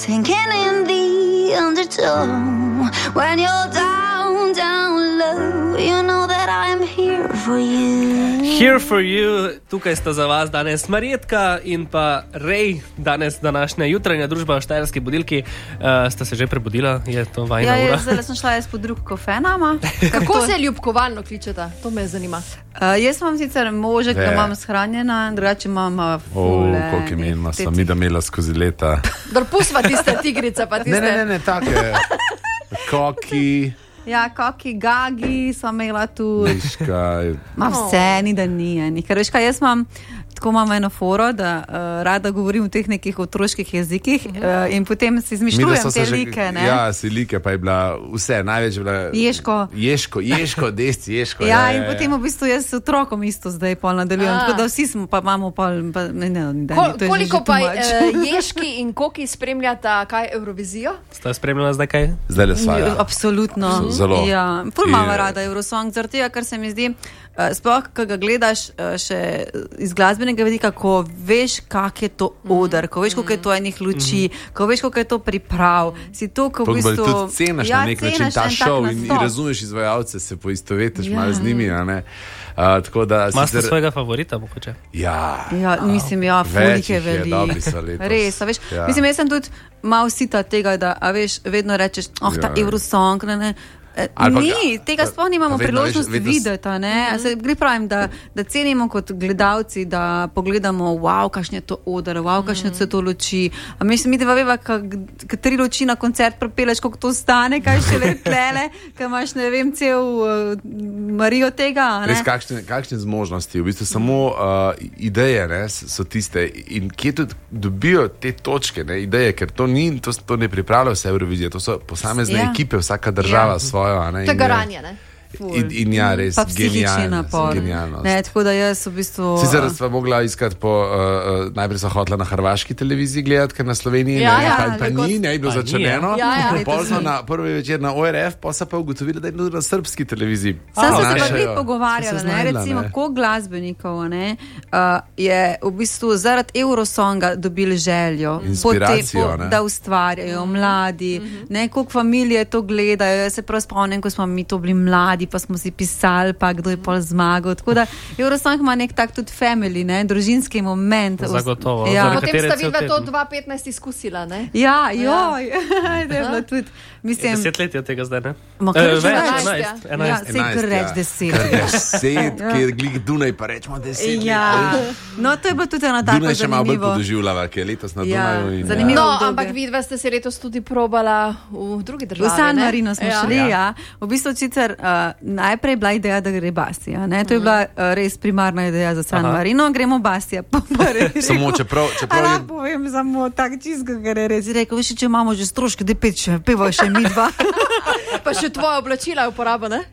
Sinking in the undertow. When you're down, down low, you know that I'm here for you. Here for you, tukaj sta za vas danes Marjetka in pa Rej, danes današnja jutranja družba v Štajerski budilki. Sta se že prebudila? Je to vajna ura? Ja, zdaj sem šla jaz po drug kofenama. Kako se ljubkovalno kličeta? To me zanima. Jaz imam sicer možek, da imam shranjena, drugače imam fule. Koliko imen sem mi da imela skozi leta. Pusva tiste tigrice pa tiste. Ne, take koki. Ja, koki, gagi so imela tu. Miška. Ma vse, ni da ni. Ker veš kaj, jaz imam eno foro, da rada govorim v teh nekih otroških jezikih in potem si izmišljujem te like. Ne? Ja, si like, pa je bila vse, največ je bila... Ješko, desci, ješko. Ja, in potem v bistvu jaz s otrokom isto zdaj pol nadaljujem, tako da vsi smo pa imamo pol... Koliko pa ješki in koki spremljata kaj Eurovizijo? Sta spremljala zdaj kaj? Zdaj le svaja. Absolutno. Zelo. Ja, ful mama rada Eurosong, zaradi tega, ker se mi zdi, sploh, ko ga gledaš še iz glasbenega vidika, ko veš, kak je to oder, ko veš, koliko je to enih luči, ko veš, koliko je to priprav, si to, ko v bistvu... Tudi cenaš na nek način ta šov in razumeš izvajalce, se poistovetiš malo z njimi, a ne? Maste svojega favorita, mogoče? Ja, mislim, fulik je veliko. Dobri so letos. Res, a veš, mislim, jaz sem tudi malo sita tega, da, a veš, vedno rečeš, ta Eurosong, ne, tega sploh nimamo priložnost videti, ne? Gre pravim, da cenimo kot gledalci, da pogledamo, wow, kakšen je to oder, wow, kakšne so to luči. A mislim, mi da veva, kateri luči na koncert prepeleš, koliko to stane, kaj še le tlele, kaj imaš, ne vem, cel Marijo tega, ne? Res, kakšne zmožnosti, v bistvu samo ideje, ne, so tiste in kje tudi dobijo te točke, ne, ideje, ker to ne pripravlja vse Eurovizije, to so posamezne ekipe, vsaka država svojo. To je garanje, ne? In ja, res genialno. Ne, tako da jaz v bistvu... Sicer sva mogla iskati najprej sva hotela na hrvaški televiziji gledati, ker na Sloveniji ne je bilo začrnjeno. Pol smo na prvi večer na ORF, pa so pa ugotovili, da je bilo na srbski televiziji. Sam se pa vi pogovarjala, ne, recimo, koliko glasbenikov, ne, je v bistvu zaradi Eurosonga dobili željo. Inspiracijo, ne. Da ustvarjajo mladi, ne, koliko familije to gledajo. Jaz se prav spomnim, ko smo mi to bili mladi, pa smo si pisali, pa kdo je pol zmagal. Tako da Eurosong ima nek tak tudi family, ne, družinski moment. Zagotovo. Ja. Potem sta vidva to 2015 izkusila, ne? Ja, joj. Da je bilo tudi, mislim... 10 let je tega zdaj, ne? Več, 11. Ja, se kar reč 10. 10, kjer glih Dunaj, pa rečemo 10 let. No, to je bilo tudi eno tako zanimivo. Dunaj še malo bolj podoživljava, ki je letos na Dunaju. Zanimivo. No, ampak vidva ste se letos tudi probala v drugi državi, ne? V San Marino smo šli, ja. V bistvu sicer najprej bila ideja, da gre Basija, ne? To je bila res primarna ideja za San Marino. Gremo Basija, pa rekel. Samo čeprav povem samo tak čisto, ker je res rekel, veš, če imamo že stroške, da peva še mi dva. Pa še tvoja oblačila je uporaba, ne?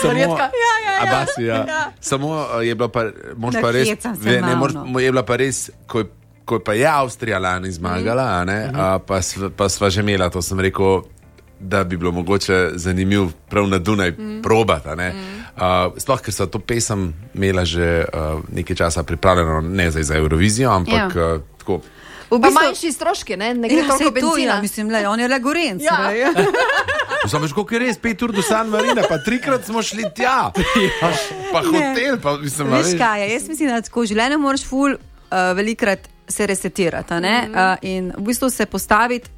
Ja. Samo je bila pa, mož pa res, je bila pa res, ko pa je Avstrija lani zmagala, ne, pa sva že imela, to sem rekel, da bi bilo mogoče zanimiv prav na Dunaj probati, ne. Sploh, ker so to pesem imela že nekaj časa pripravljeno, ne za Eurovizijo, ampak tako. Pa manjši stroški, ne gre toliko benzina. Mislim, on je le Gorenc. Sam veš, koliko je res 5 ur do San Marina, pa 3-krat smo šli tja. Pa hotel, pa mislim, veš kaj, jaz mislim, da tako življenje moraš ful velikrat se resetirati, ne? In v bistvu se postaviti